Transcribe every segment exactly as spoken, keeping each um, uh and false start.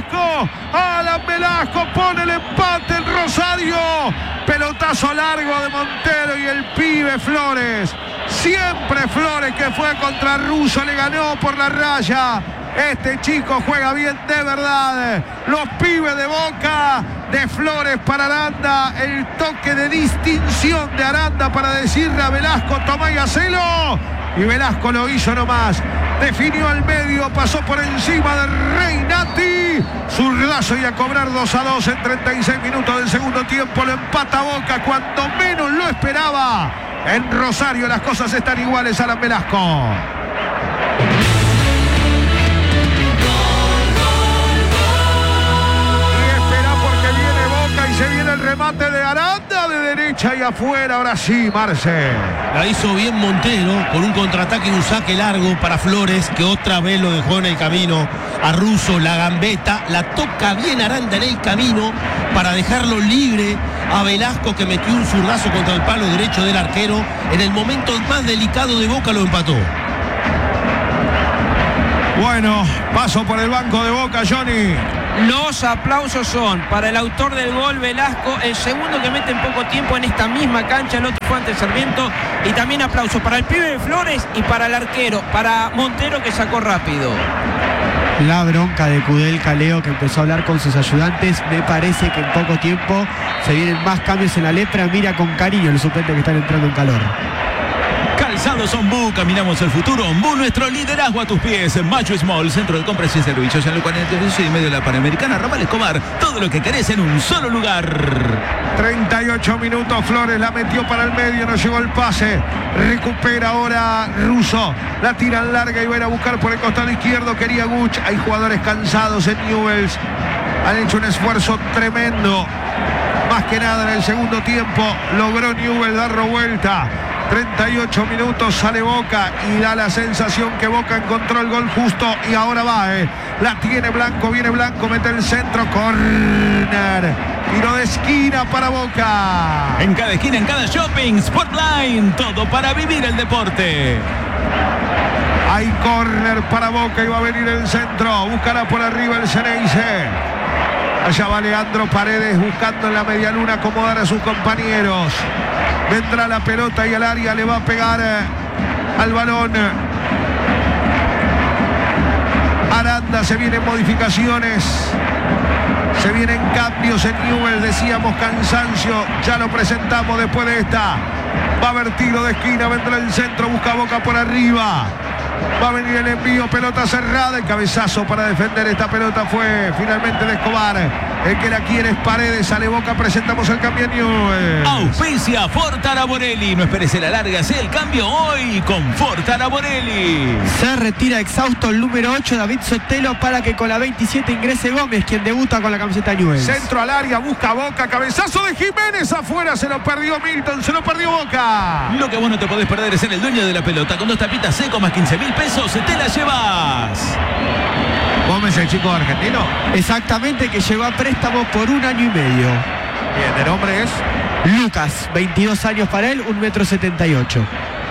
Velasco. Alan Velasco pone el empate en Rosario. Pelotazo largo de Montero y el pibe Flores. Siempre Flores, que fue contra Russo, le ganó por la raya. Este chico juega bien de verdad. Los pibes de Boca, de Flores para Aranda. El toque de distinción de Aranda para decirle a Velasco: tomá y hacelo. Y Velasco lo hizo nomás. Definió al medio, pasó por encima de Reinati. Zurdazo y a cobrar dos a dos en treinta y seis minutos del segundo tiempo. Lo empata Boca cuando menos lo esperaba. En Rosario las cosas están iguales. Alan Velasco. Se viene el remate de Aranda de derecha y afuera. Ahora sí, Marce. La hizo bien Montero con un contraataque y un saque largo para Flores, que otra vez lo dejó en el camino a Russo. La gambeta, la toca bien Aranda en el camino para dejarlo libre a Velasco, que metió un zurdazo contra el palo derecho del arquero. En el momento más delicado de Boca lo empató. Bueno, paso por el banco de Boca, Johnny. Los aplausos son para el autor del gol, Velasco, el segundo que mete en poco tiempo en esta misma cancha, el otro fue ante Sarmiento, y también aplausos para el pibe de Flores y para el arquero, para Montero, que sacó rápido. La bronca de Kudelka, Leo, que empezó a hablar con sus ayudantes. Me parece que en poco tiempo se vienen más cambios en la lepra. Mira con cariño los suplentes que están entrando en calor. Calzados Ombú, caminamos el futuro. Ombú, nuestro liderazgo a tus pies. Macho Small, centro de compras y servicios en el cuarenta y seis y medio de la Panamericana, Ramal Escobar. Todo lo que querés en un solo lugar. treinta y ocho minutos, Flores la metió para el medio, no llegó el pase. Recupera ahora Russo. La tiran larga y va a ir a buscar por el costado izquierdo. Quería Guch. Hay jugadores cansados en Newell's. Han hecho un esfuerzo tremendo. Más que nada en el segundo tiempo logró Newell's dar vuelta. treinta y ocho minutos, sale Boca y da la sensación que Boca encontró el gol justo y ahora va, eh. La tiene Blanco, viene Blanco, mete el centro, córner, tiro de esquina para Boca. En cada esquina, en cada shopping, Sportline, todo para vivir el deporte. Hay córner para Boca y va a venir el centro, buscará por arriba el Ceneice. Allá va Leandro Paredes buscando en la medialuna acomodar a sus compañeros. Vendrá la pelota y al área le va a pegar eh, al balón. Aranda, se vienen modificaciones. Se vienen cambios en Newell's. Decíamos cansancio. Ya lo presentamos después de esta. Va a haber tiro de esquina. Vendrá el centro. Busca Boca por arriba. Va a venir el envío, pelota cerrada, el cabezazo para defender esta pelota fue finalmente de Escobar. El que la quiere es Paredes, sale Boca, presentamos el cambio Newell's. Auspicia Ford Araborelli, no esperes la larga, sé el cambio hoy con Ford Araborelli. Se retira exhausto el número ocho, David Sotelo, para que con la veintisiete ingrese Gómez, quien debuta con la camiseta Newell's. Centro al área, busca Boca, cabezazo de Jiménez afuera, se lo perdió Milton, se lo perdió Boca. Lo que vos no te podés perder es ser el dueño de la pelota, con dos tapitas seco más quince mil pesos, te la llevas. Gómez, el chico argentino. Exactamente, que llegó a préstamo por un año y medio. Bien, el nombre es Lucas, veintidós años para él, un metro setenta y ocho.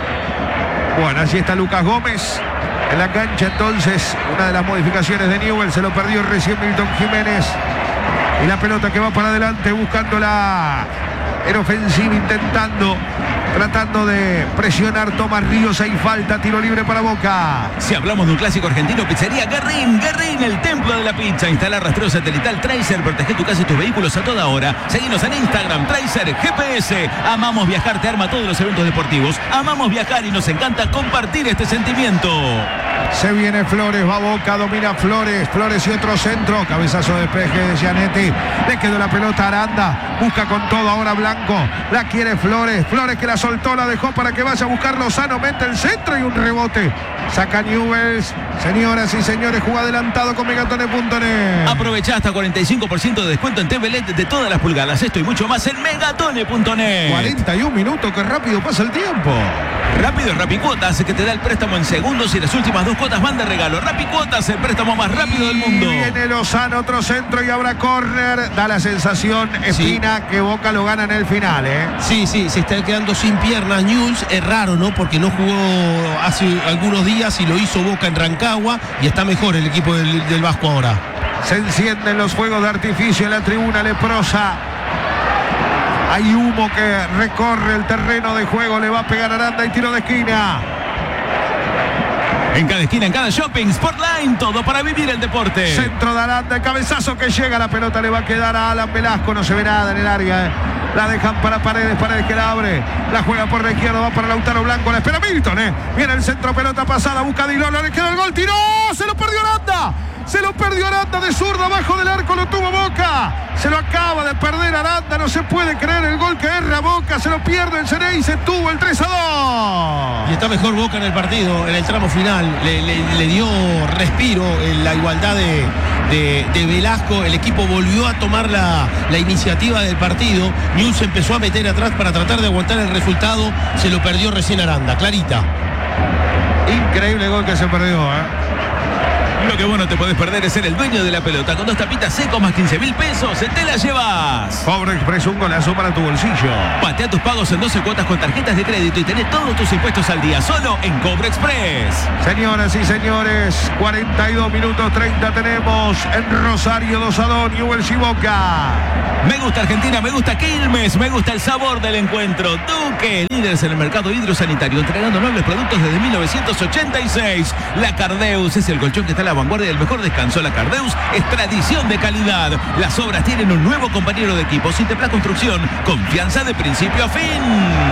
Bueno, así está Lucas Gómez en la cancha. Entonces, una de las modificaciones de Newell's, se lo perdió recién Milton Jiménez. Y la pelota que va para adelante buscando la en ofensiva, intentando, tratando de presionar Tomás Ríos. Hay falta, tiro libre para Boca. Si hablamos de un clásico argentino, pizzería Guerrín, Guerrín, el templo de la pizza. Instalar rastreo satelital Tracer, protege tu casa y tus vehículos a toda hora. Seguinos en Instagram, Tracer G P S. Amamos viajar, te arma todos los eventos deportivos. Amamos viajar y nos encanta compartir este sentimiento. Se viene Flores, va Boca, domina Flores, Flores y otro centro, cabezazo de despeje de Gianetti, le quedó la pelota a Aranda, busca con todo ahora Blanco, la quiere Flores, Flores que la soltó, la dejó para que vaya a buscar Lozano, mete el centro y un rebote, saca Newell's. Señoras y señores, juega adelantado con megatone punto net. Aprovechá hasta cuarenta y cinco por ciento de descuento en T V L E D de todas las pulgadas, esto y mucho más en megatone punto net. cuarenta y un minutos, que rápido pasa el tiempo. Rápido es Rapicuotas, que te da el préstamo en segundos y las últimas dos cuotas van de regalo. Rapicuotas, el préstamo más rápido del mundo. Viene Lozano, otro centro y habrá córner. Da la sensación, Espina, sí, que Boca lo gana en el final, ¿eh? Sí, sí, se está quedando sin piernas Newell's. Es raro, ¿no? Porque no jugó hace algunos días y lo hizo Boca en Rancagua y está mejor el equipo del, del Vasco ahora. Se encienden los fuegos de artificio en la tribuna leprosa. Hay humo que recorre el terreno de juego. Le va a pegar Aranda y tiro de esquina. En cada esquina, en cada shopping, Sportline, todo para vivir el deporte. Centro de Aranda, el cabezazo que llega, la pelota le va a quedar a Alan Velasco, no se ve nada en el área. Eh. La dejan para Paredes, Paredes que la abre, la juega por la izquierda, va para Lautaro Blanco, la espera Milton, eh. Viene el centro, pelota pasada, busca Dilolo, le queda el gol, tiró, se lo perdió Aranda. Se lo perdió Aranda de zurda, abajo del arco lo tuvo Boca. Se lo acaba de perder Aranda, no se puede creer el gol que erra Boca. Se lo pierde el Ceney y se tuvo el tres a dos. Y está mejor Boca en el partido, en el tramo final. Le, le, le dio respiro en la igualdad de, de, de Velasco. El equipo volvió a tomar la, la iniciativa del partido. Newell's se empezó a meter atrás para tratar de aguantar el resultado. Se lo perdió recién Aranda, clarita. Increíble gol que se perdió, ¿eh? Lo que vos no te podés perder es ser el dueño de la pelota. Con dos tapitas secos más quince mil pesos, te la llevas. Pobre Express, un golazo para tu bolsillo. Patea tus pagos en doce cuotas con tarjetas de crédito y tenés todos tus impuestos al día, solo en Cobre Express. Señoras y señores, cuarenta y dos minutos treinta tenemos en Rosario, dos a dos, Newell's y Boca. Me gusta Argentina, me gusta Quilmes, me gusta el sabor del encuentro. Duque, líderes en el mercado hidrosanitario, entregando nobles productos desde mil novecientos ochenta y seis. La Cardeus es el colchón que está a la vanguardia del mejor descanso. La Cardeus es tradición de calidad. Las obras tienen un nuevo compañero de equipo. Sintepla Construcción, confianza de principio a fin.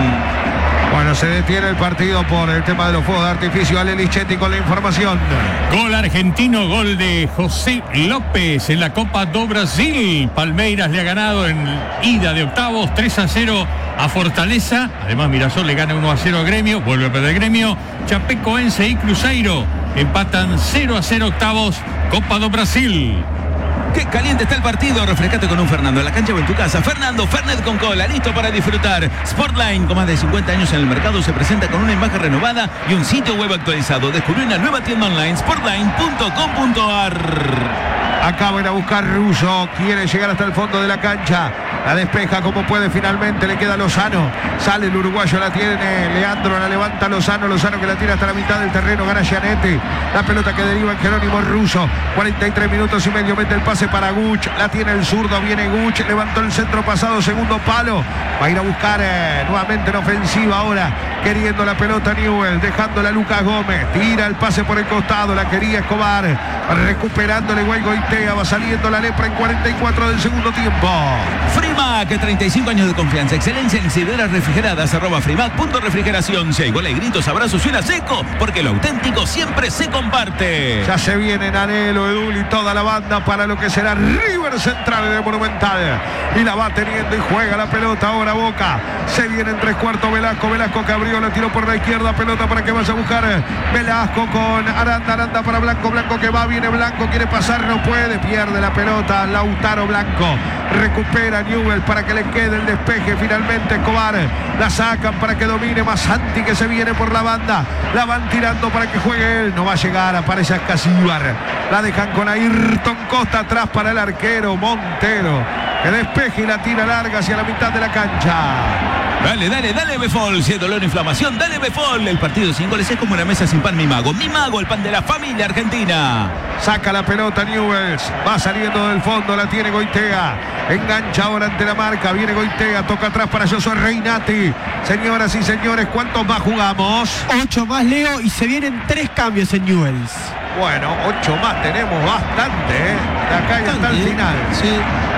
Bueno, se detiene el partido por el tema de los fuegos de artificio. Ale Lichetti con la información. Gol argentino, gol de José López en la Copa do Brasil. Palmeiras le ha ganado en ida de octavos tres a cero a Fortaleza. Además, Mirasol le gana uno a cero a Gremio. Vuelve a perder Gremio. Chapecoense y Cruzeiro empatan cero a cero octavos, Copa do Brasil. Qué caliente está el partido. Refrescate con un Fernando en la cancha o en tu casa. Fernando, Fernet con cola, listo para disfrutar. Sportline, con más de cincuenta años en el mercado, se presenta con una imagen renovada y un sitio web actualizado. Descubrí una nueva tienda online, sportline punto com punto ar. Acaba de buscar Russo, quiere llegar hasta el fondo de la cancha. La despeja como puede, finalmente le queda Lozano. Sale el uruguayo, la tiene Leandro, la levanta Lozano. Lozano que la tira hasta la mitad del terreno, gana Gianetti. La pelota que deriva en Jerónimo Russo. cuarenta y tres minutos y medio, mete el pase para Guch. La tiene el zurdo, viene Guch, levantó el centro pasado, segundo palo. Va a ir a buscar eh, nuevamente en ofensiva ahora, queriendo la pelota Newell, dejándola a Lucas Gómez. Tira el pase por el costado, la quería Escobar. Recuperándole Güey Goitea, va saliendo la lepra en cuarenta y cuatro del segundo tiempo. Frimac, treinta y cinco años de confianza, excelencia en incideras refrigeradas, arroba frimac punto refrigeración. Si hay goles, gritos, abrazos, suena seco, porque lo auténtico siempre se comparte. Ya se viene Nanelo, Edul y toda la banda para lo que será River Central de Monumental. Y la va teniendo y juega la pelota ahora Boca. Se viene en tres cuartos Velasco, Velasco que abrió, la tiró por la izquierda, pelota para que vaya a buscar Velasco con Aranda, Aranda para Blanco, Blanco que va, viene Blanco, quiere pasar, no puede, pierde la pelota Lautaro Blanco. Recupera Newell para que le quede el despeje. Finalmente Escobar la sacan para que domine Masanti, que se viene por la banda. La van tirando para que juegue él. No va a llegar, aparece Ascasíbar. La dejan con Ayrton Costa atrás para el arquero Montero, que despeje y la tira larga hacia la mitad de la cancha. Dale, dale, dale Befol. Si hay dolor o inflamación, dale Befol. El partido sin goles es como una mesa sin pan, mi mago. Mi mago, el pan de la familia argentina. Saca la pelota Newell's, va saliendo del fondo, la tiene Goitea. Engancha ahora ante la marca, viene Goitea, toca atrás para Josué Reinati. Señoras y señores, ¿cuántos más jugamos? Ocho más, Leo, y se vienen tres cambios en Newell's. Bueno, ocho más, tenemos bastante, ¿eh? De acá y hasta el final. Sí.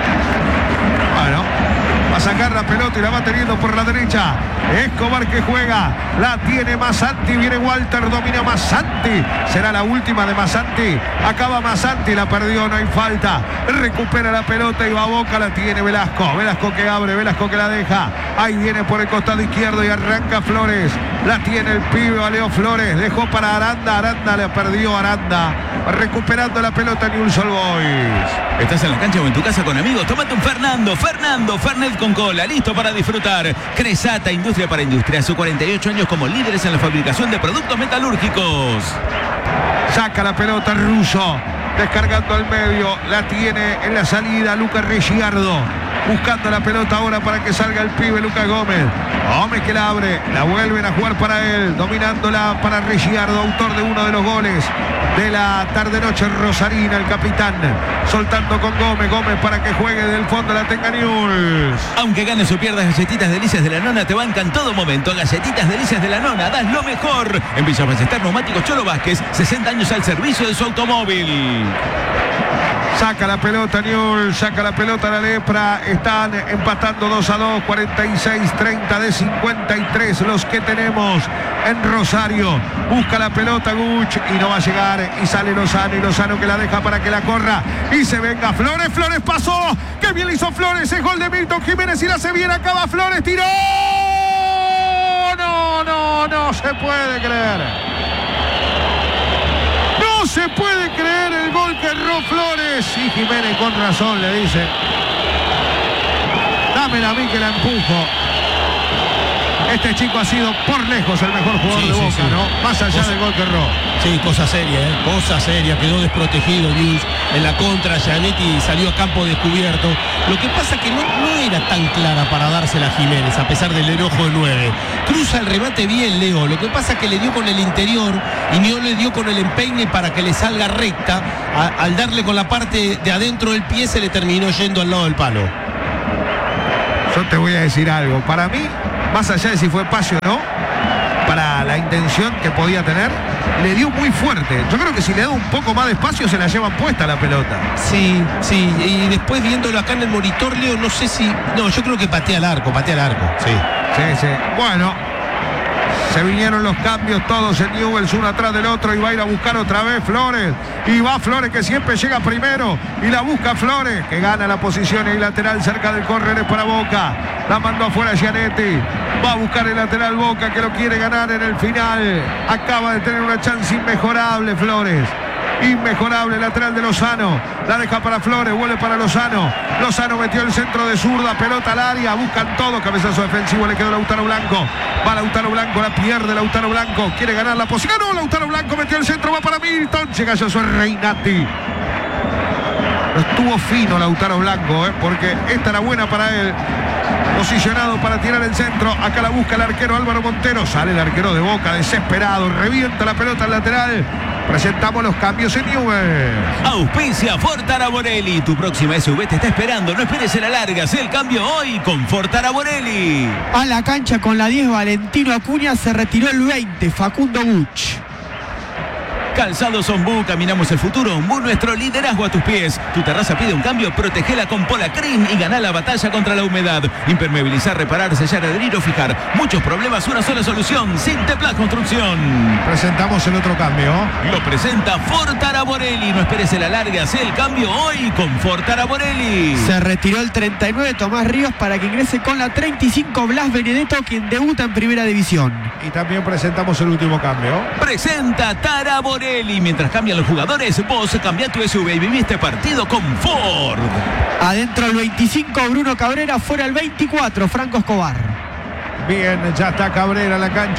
Bueno, va a sacar la pelota y la va teniendo por la derecha. Escobar que juega, la tiene Masanti, viene Walter, domina Masanti. Será la última de Masanti. Acaba Masanti, la perdió, no hay falta. Recupera la pelota y va a Boca, la tiene Velasco. Velasco que abre, Velasco que la deja. Ahí viene por el costado izquierdo y arranca Flores. La tiene el pibe, Leo Flores. Dejó para Aranda, Aranda le perdió Aranda. Recuperando la pelota Newell's Old Boys. Estás en la cancha o en tu casa con amigos, tómate un Fernando, Fernando, Fernet con cola, listo para disfrutar. Cresata, Industria para Industria, hace cuarenta y ocho años como líderes en la fabricación de productos metalúrgicos. Saca la pelota Russo, descargando al medio, la tiene en la salida Lucas Ricciardo. Buscando la pelota ahora para que salga el pibe Lucas Gómez. Gómez que la abre, la vuelven a jugar para él, dominándola para Ricciardo, autor de uno de los goles de la tarde-noche rosarina. El capitán soltando con Gómez. Gómez para que juegue del fondo, la tenga Newell's. Aunque ganes o pierdas, Galletitas Delicias de la Nona te banca en todo momento. Galletitas Delicias de la Nona, das lo mejor. En Villa Ballester Neumáticos Cholo Vázquez, sesenta años al servicio de su automóvil. Saca la pelota Newell's, saca la pelota la Lepra. Están empatando dos a dos, cuarenta y seis treinta de cincuenta y tres los que tenemos en Rosario. Busca la pelota Guch y no va a llegar. Y sale Lozano, y Lozano que la deja para que la corra. Y se venga Flores, Flores pasó. ¡Qué bien hizo Flores! Es gol de Milton Jiménez y la hace bien. Acaba Flores, tiró. No, no, no se puede creer. No se puede creer el gol que erró Flores. Y Jiménez con razón le dice: dámela a mí que la empujo. Este chico ha sido por lejos el mejor jugador sí, de sí, Boca, sí. ¿no? Más allá Cosa, del gol que erró. Sí, cosa seria, ¿eh? Cosa seria. Quedó desprotegido Newell's en la contra. Gianetti salió a campo descubierto. Lo que pasa que no, no era tan clara para dársela a Jiménez, a pesar del enojo de nueve. Cruza el remate bien, Leo. Lo que pasa que le dio con el interior y no le dio con el empeine para que le salga recta. A, al darle con la parte de adentro del pie, se le terminó yendo al lado del palo. Yo te voy a decir algo. Para mí, más allá de si fue pase o no, para la intención que podía tener, le dio muy fuerte. Yo creo que si le da un poco más de espacio se la llevan puesta la pelota. Sí, sí. Y después viéndolo acá en el monitor, Leo, no sé si... No, yo creo que patea al arco, patea al arco. Sí. Sí, sí. Bueno, se vinieron los cambios todos en Newell's, uno atrás del otro, y va a ir a buscar otra vez Flores. Y va Flores, que siempre llega primero, y la busca Flores, que gana la posición y lateral cerca del córner, es para Boca. La mandó afuera Gianetti. Va a buscar el lateral Boca, que lo quiere ganar en el final. Acaba de tener una chance inmejorable Flores. Inmejorable, lateral de Lozano. La deja para Flores, vuelve para Lozano. Lozano metió el centro de zurda, pelota al área, buscan todo. Cabezazo defensivo, le quedó Lautaro Blanco. Va Lautaro Blanco, la pierde Lautaro Blanco. Quiere ganar la posición. No, Lautaro Blanco metió el centro, va para Milton. Llega Josué Reinati. No estuvo fino Lautaro Blanco, ¿eh? Porque esta era buena para él. Posicionado para tirar el centro. Acá la busca el arquero Álvaro Montero. Sale el arquero de Boca, desesperado. Revienta la pelota al lateral. Presentamos los cambios en Newell's. Auspicia Ford Araborelli. Tu próxima S U V te está esperando. No esperes a la larga. Haz el cambio hoy con Ford Araborelli. A la cancha con la diez, Valentino Acuña. Se retiró el veinte, Facundo Buch. Calzados Ombú, caminamos el futuro. Ombú, nuestro liderazgo a tus pies. Tu terraza pide un cambio, protegela con Polacrim y gana la batalla contra la humedad. Impermeabilizar, reparar, sellar, adherir o fijar. Muchos problemas, una sola solución. Sinteplas Construcción. Presentamos el otro cambio. Lo presenta Ford Araborelli. No esperes a la larga, haz el cambio hoy con Ford Araborelli. Se retiró el treinta y nueve, Tomás Ríos, para que ingrese con la treinta y cinco, Blas Benedetto, quien debuta en Primera División. Y también presentamos el último cambio. Presenta Taraborelli. Mientras cambian los jugadores, vos cambia tu S U V y viviste partido con Ford. Adentro el veinticinco, Bruno Cabrera. Fuera el veinticuatro, Franco Escobar. Bien, ya está Cabrera en la cancha.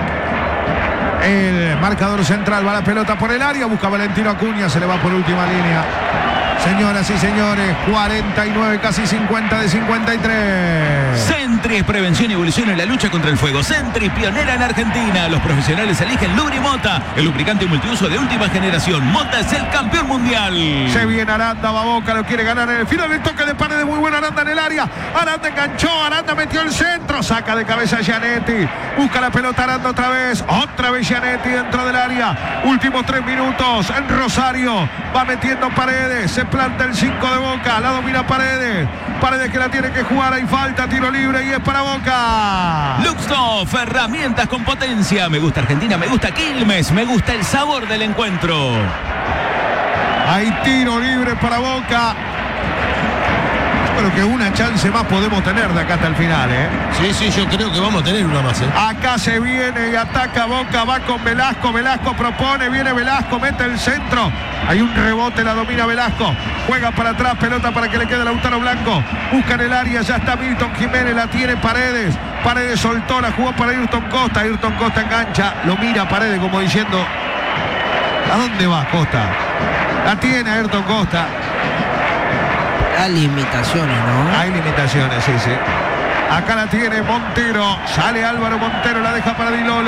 El marcador central, va la pelota por el área, busca Valentino Acuña, se le va por última línea. Señoras y señores, cuarenta y nueve, casi cincuenta de cincuenta y tres. Sentry es prevención y evolución en la lucha contra el fuego. Sentry, pionera en Argentina. Los profesionales eligen Lubrimota, el lubricante multiuso de última generación. Mota es el campeón mundial. Se viene Aranda, va Boca, lo quiere ganar en el final. El toque de Paredes, muy buena Aranda en el área. Aranda enganchó, Aranda metió el centro. Saca de cabeza Gianetti. Busca la pelota Aranda otra vez. Otra vez Gianetti dentro del área. Últimos tres minutos en Rosario. Va metiendo Paredes. Se planta el cinco de Boca. La domina Paredes. Paredes que la tiene que jugar. Hay falta, tiro libre y es para Boca. Luxoff, herramientas con potencia. Me gusta Argentina, me gusta Quilmes, me gusta el sabor del encuentro. Hay tiro libre para Boca. Pero que una chance más podemos tener de acá hasta el final, ¿eh? Sí, sí, yo creo que vamos a tener una más, ¿eh? Acá se viene y ataca Boca, va con Velasco, Velasco propone, viene Velasco, mete el centro. Hay un rebote, la domina Velasco. Juega para atrás, pelota para que le quede Lautaro Blanco. Busca en el área, ya está Milton Jiménez, la tiene Paredes. Paredes soltó, la jugó para Ayrton Costa. Ayrton Costa engancha, lo mira Paredes como diciendo: ¿a dónde va Costa? La tiene Ayrton Costa. Hay limitaciones, ¿no? Hay limitaciones, sí, sí. Acá la tiene Montero. Sale Álvaro Montero, la deja para Di Lolo.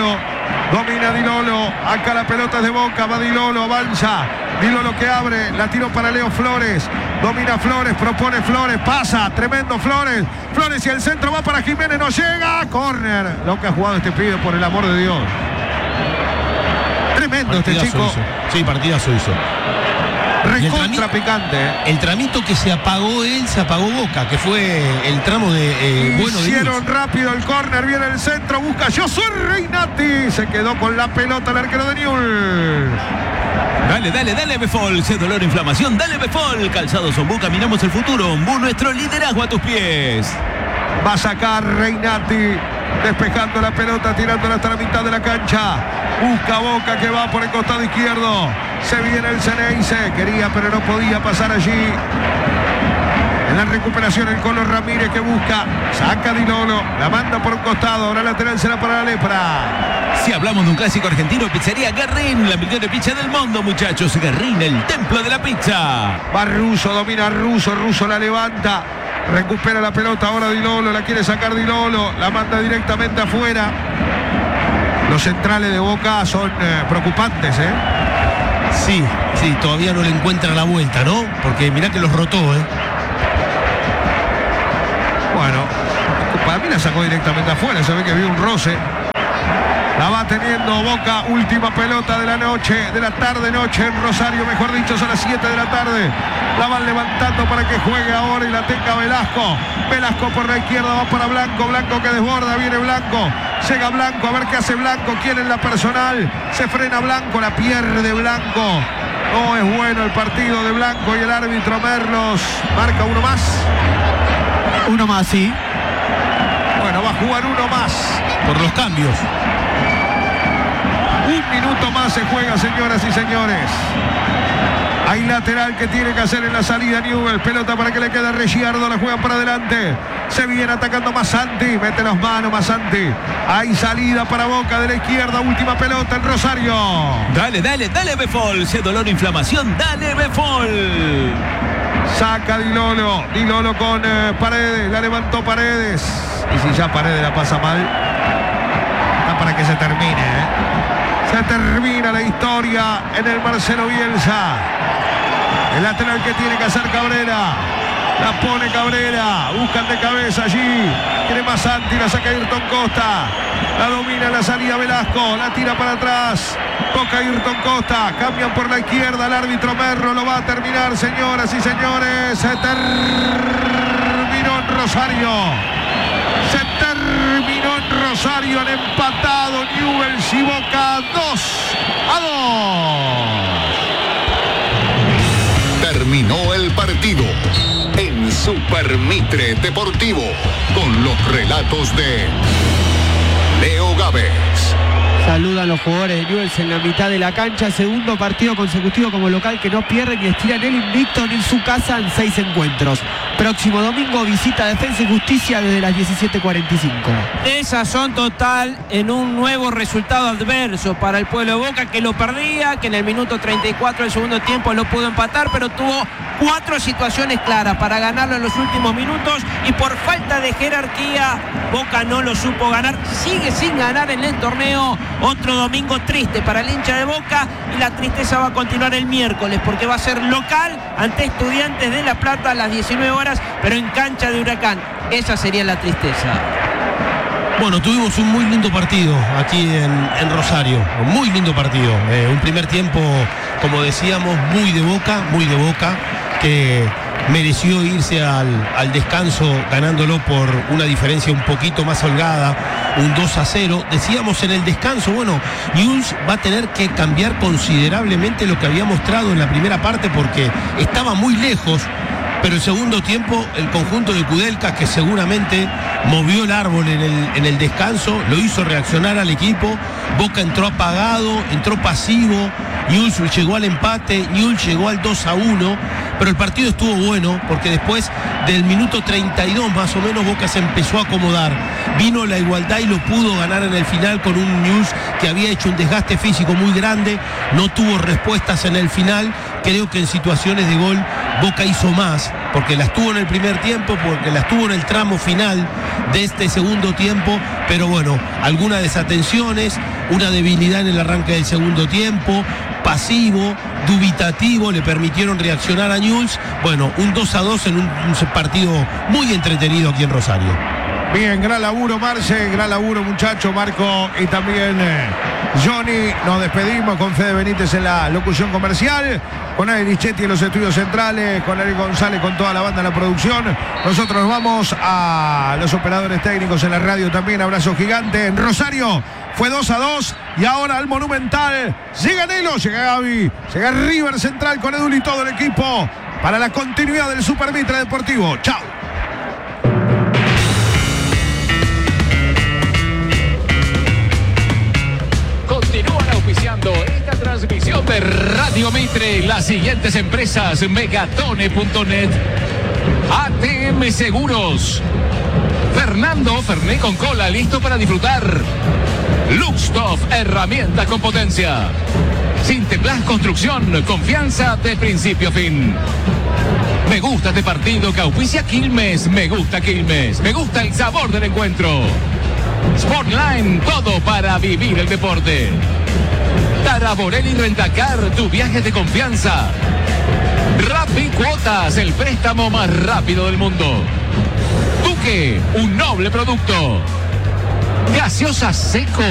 Domina Di Lolo. Acá la pelota es de Boca. Va Di Lolo, avanza. Di Lolo que abre. La tiró para Leo Flores. Domina Flores, propone Flores. Pasa. Tremendo Flores. Flores y el centro va para Jiménez. No llega. Córner. Lo que ha jugado este pibe, por el amor de Dios. Tremendo Partidazo este chico. hizo. Sí, partidazo hizo. Recontra picante. ¿eh? El tramito que se apagó él, se apagó Boca, que fue el tramo de eh, bueno de Hicieron Newell's. rápido el córner, viene el centro, busca Josué Reinati. Se quedó con la pelota el arquero de Newell's. Dale, dale, dale, Befol. Si es dolor, inflamación, dale, Befol. Calzados Ombú, caminamos el futuro. Ombú, nuestro liderazgo a tus pies. Va a sacar Reinati, despejando la pelota, tirándola hasta la mitad de la cancha. Busca Boca que va por el costado izquierdo. Se viene el Ceneice. Quería pero no podía pasar allí. En la recuperación el Colo Ramírez que busca. Saca Di Lolo. La manda por un costado. Ahora lateral será para la Lepra. Si hablamos de un clásico argentino, pizzería Guerrín. La mejor pizza del mundo, muchachos. Guerrín, el templo de la pizza. Va Russo, domina Russo. Russo la levanta. Recupera la pelota ahora Di Lolo. La quiere sacar Di Lolo. La manda directamente afuera. Los centrales de Boca son eh, preocupantes, ¿eh? Sí, sí, todavía no le encuentra la vuelta, ¿no? Porque mirá que los rotó, ¿eh? Bueno, para mí la sacó directamente afuera. Se ve que vio un roce. La va teniendo Boca, última pelota de la noche, de la tarde-noche en Rosario, mejor dicho, son las siete de la tarde. La van levantando para que juegue ahora y la tenga Velasco. Velasco por la izquierda, va para Blanco, Blanco que desborda, viene Blanco. Llega Blanco, a ver qué hace Blanco, quiere en la personal. Se frena Blanco, la pierde Blanco. No es bueno el partido de Blanco y el árbitro Merlos marca uno más. Uno más, sí. Bueno, va a jugar uno más. Por los cambios. Un minuto más se juega, señoras y señores. Hay lateral que tiene que hacer en la salida Newell's. Pelota para que le quede a Reggiardo. La juegan para adelante. Se viene atacando Masanti. Mete las manos Masanti. Hay salida para Boca de la izquierda. Última pelota en Rosario. Dale, dale, dale, Befol. Si es dolor, inflamación, dale, Befol. Saca Di Lolo. Di Lolo con eh, Paredes. La levantó Paredes. Y si ya Paredes la pasa mal, está para que se termine, ¿eh? Se termina la historia en el Marcelo Bielsa. El lateral que tiene que hacer Cabrera. La pone Cabrera. Buscan de cabeza allí. Quiere Masanti. La saca Ayrton Costa. La domina la salida Velasco. La tira para atrás. Toca Ayrton Costa. Cambian por la izquierda. El árbitro Merlo lo va a terminar, señoras y señores. Se terminó en Rosario. Se terminó en Rosario. Han empatado Newell's y Boca dos a dos. Terminó el partido en Super Mitre Deportivo con los relatos de Leo Gávez. Saludan los jugadores de Newell's en la mitad de la cancha. Segundo partido consecutivo como local que no pierden y estiran el invicto en su casa en seis encuentros. Próximo domingo visita Defensa y Justicia desde las diecisiete cuarenta y cinco. Desazón total en un nuevo resultado adverso para el pueblo de Boca, que lo perdía, que en el minuto treinta y cuatro del segundo tiempo lo pudo empatar, pero tuvo cuatro situaciones claras para ganarlo en los últimos minutos y por falta de jerarquía Boca no lo supo ganar. Sigue sin ganar en el torneo. Otro domingo triste para el hincha de Boca y la tristeza va a continuar el miércoles porque va a ser local ante Estudiantes de La Plata a las diecinueve horas, pero en cancha de Huracán. Esa sería la tristeza. Bueno, tuvimos un muy lindo partido aquí en, en Rosario, un muy lindo partido. Eh, un primer tiempo, como decíamos, muy de Boca, muy de Boca, que mereció irse al, al descanso ganándolo por una diferencia un poquito más holgada, un dos a cero. Decíamos en el descanso, bueno, Newell's va a tener que cambiar considerablemente lo que había mostrado en la primera parte porque estaba muy lejos. Pero el segundo tiempo, el conjunto de Kudelka, que seguramente movió el árbol en el, en el descanso, lo hizo reaccionar al equipo. Boca entró apagado, entró pasivo. Newell's llegó al empate, Newell's llegó al dos a uno. Pero el partido estuvo bueno porque después del minuto treinta y dos más o menos Boca se empezó a acomodar. Vino la igualdad y lo pudo ganar en el final con un Newell's que había hecho un desgaste físico muy grande. No tuvo respuestas en el final. Creo que en situaciones de gol Boca hizo más porque las tuvo en el primer tiempo, porque las tuvo en el tramo final de este segundo tiempo. Pero bueno, algunas desatenciones, una debilidad en el arranque del segundo tiempo, pasivo, dubitativo, le permitieron reaccionar a Newell's. Bueno, un dos a dos en un, un partido muy entretenido aquí en Rosario. Bien, gran laburo Marce, gran laburo muchacho, Marco y también eh, Johnny. Nos despedimos con Fede Benítez en la locución comercial, con Ari Lichetti en los estudios centrales, con Ari González, con toda la banda en la producción. Nosotros nos vamos a los operadores técnicos en la radio también. Abrazo gigante. En Rosario fue dos a dos y ahora al Monumental llega Nelo, llega Gaby, llega River Central con Edul y todo el equipo para la continuidad del Super Mitre Deportivo. Chao. Continúan auspiciando esta transmisión de Radio Mitre las siguientes empresas: Megatone punto net, A T M Seguros, Fernando Ferné con cola, listo para disfrutar, Luxtoff, herramienta con potencia, Sinteplas Construcción, confianza de principio a fin. Me gusta este partido que auspicia Quilmes, me gusta Quilmes, me gusta el sabor del encuentro. Sportline, todo para vivir el deporte. Taraborelli Rentacar, tu viaje de confianza. Rappi Cuotas, el préstamo más rápido del mundo. Duque, un noble producto. Gaseosa Seco.